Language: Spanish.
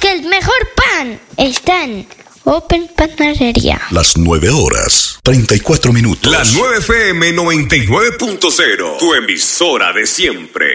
que el mejor pan está en Open Panadería. Las 9:34. La 9 FM 99.0, tu emisora de siempre.